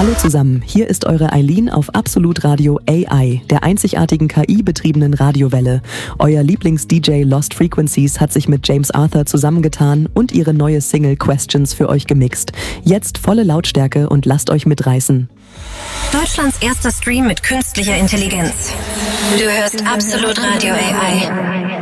Hallo zusammen, hier ist eure Eileen auf Absolut Radio AI, der einzigartigen KI-betriebenen Radiowelle. Euer Lieblings-DJ Lost Frequencies hat sich mit James Arthur zusammengetan und ihre neue Single Questions für euch gemixt. Jetzt volle Lautstärke und lasst euch mitreißen. Deutschlands erster Stream mit künstlicher Intelligenz. Du hörst Absolut Radio AI.